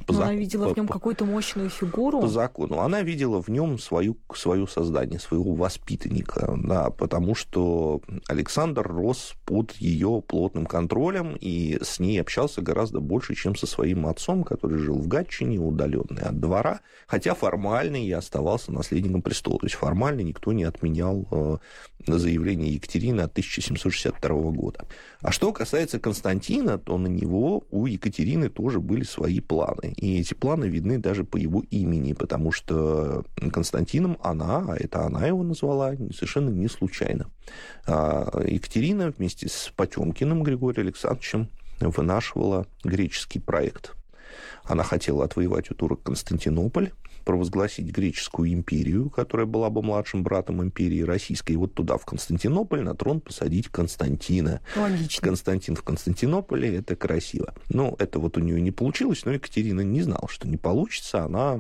Она видела в нем какую-то мощную фигуру. По закону. Она видела в нем свое создание, своего воспитанника, да, потому что Александр рос под ее плотным контролем и с ней общался гораздо больше, чем со своим отцом, который жил в Гатчине, удаленный от двора, хотя формально и оставался наследником престола. То есть формально никто не отменял заявление Екатерины от 1762 года. А что касается Константина, то на него у Екатерины тоже были свои планы. И эти планы видны даже по его имени, потому что Константином она, а это она его назвала, совершенно не случайно. Екатерина вместе с Потёмкиным Григорием Александровичем вынашивала греческий проект. Она хотела отвоевать у турок Константинополь, провозгласить греческую империю, которая была бы младшим братом империи российской, и вот туда, в Константинополь, на трон посадить Константина. Логично. Константин в Константинополе – это красиво. Но это вот у нее не получилось, но Екатерина не знала, что не получится, она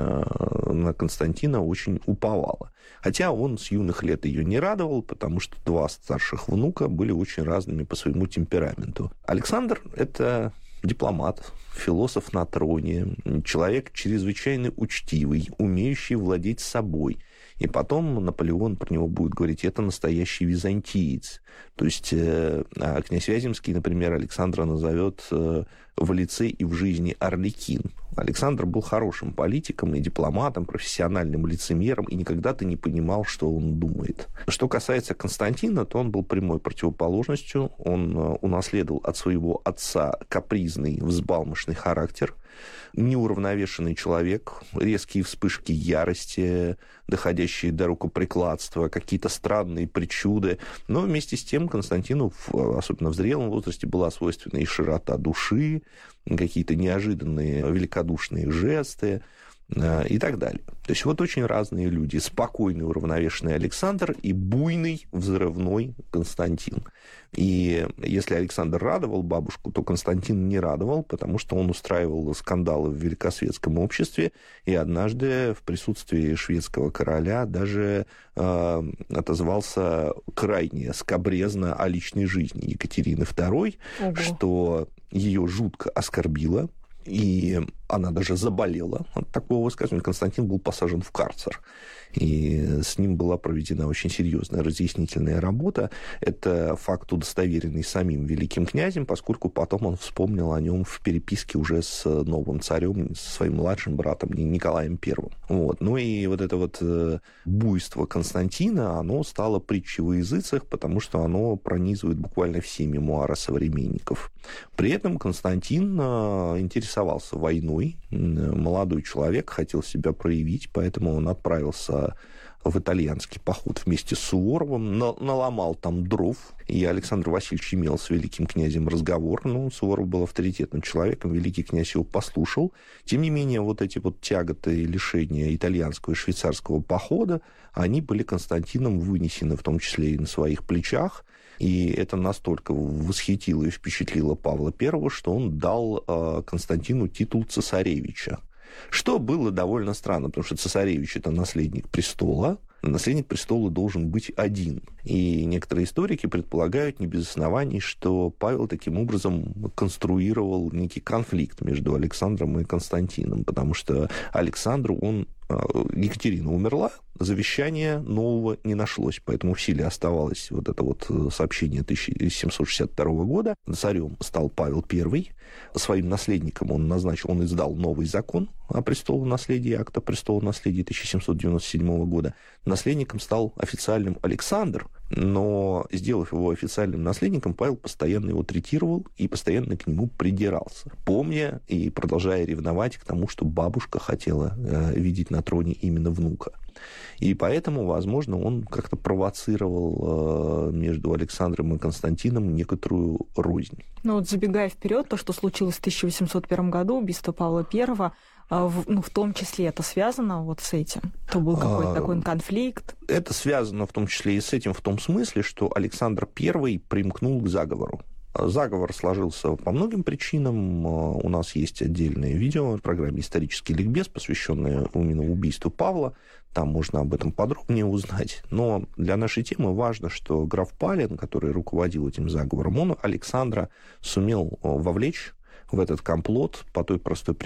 на Константина очень уповала. Хотя он с юных лет ее не радовал, потому что два старших внука были очень разными по своему темпераменту. Александр – это дипломат, философ на троне, человек чрезвычайно учтивый, умеющий владеть собой. И потом Наполеон про него будет говорить, это настоящий византиец. То есть князь Вяземский, например, Александра назовет в лице и в жизни арлекин. Александр был хорошим политиком и дипломатом, профессиональным лицемером, и никогда ты не понимал, что он думает. Что касается Константина, то он был прямой противоположностью. Он унаследовал от своего отца капризный, взбалмошный характер, неуравновешенный человек, резкие вспышки ярости, доходящие до рукоприкладства, какие-то странные причуды. Но вместе с тем Константину, особенно в зрелом возрасте, была свойственна и широта души, какие-то неожиданные великодушные жесты и так далее. То есть вот очень разные люди. Спокойный, уравновешенный Александр и буйный, взрывной Константин. И если Александр радовал бабушку, то Константин не радовал, потому что он устраивал скандалы в великосветском обществе, и однажды в присутствии шведского короля даже отозвался крайне скабрезно о личной жизни Екатерины II, что ее жутко оскорбило, и она даже заболела от такого высказывания. Константин был посажен в карцер. И с ним была проведена очень серьезная разъяснительная работа. Это факт, удостоверенный самим великим князем, поскольку потом он вспомнил о нем в переписке уже с новым царем, со своим младшим братом Николаем I. Вот. Ну и вот это вот буйство Константина, оно стало притчей во языцах, потому что оно пронизывает буквально все мемуары современников. При этом Константин интересовался войной. Молодой человек хотел себя проявить, поэтому он отправился в итальянский поход вместе с Суворовым, наломал там дров, и Александр Васильевич имел с великим князем разговор, Суворов был авторитетным человеком, великий князь его послушал. Тем не менее, вот эти вот тяготы и лишения итальянского и швейцарского похода, они были Константином вынесены, в том числе и на своих плечах, и это настолько восхитило и впечатлило Павла I, что он дал Константину титул цесаревича. Что было довольно странно, потому что цесаревич – это наследник престола. Наследник престола должен быть один. И некоторые историки предполагают не без оснований, что Павел таким образом конструировал некий конфликт между Александром и Константином, потому что Екатерина умерла, завещания нового не нашлось, поэтому в силе оставалось вот это вот сообщение 1762 года. Царем стал Павел I. Своим наследником он издал новый закон о престолонаследии, акт о престолонаследии 1797 года. Наследником стал официальным Александр, но, сделав его официальным наследником, Павел постоянно его третировал и постоянно к нему придирался, помня и продолжая ревновать к тому, что бабушка хотела видеть на троне именно внука. И поэтому, возможно, он как-то провоцировал между Александром и Константином некоторую рознь. Вот забегая вперед, то, что случилось в 1801 году, убийство Павла I, в том числе это связано вот с этим? То был какой-то такой конфликт? Это связано в том числе и с этим в том смысле, что Александр I примкнул к заговору. Заговор сложился по многим причинам. У нас есть отдельное видео в программе «Исторический ликбез», посвященное именно убийству Павла. Там можно об этом подробнее узнать. Но для нашей темы важно, что граф Палин, который руководил этим заговором, он Александра сумел вовлечь в этот комплот по той простой причине,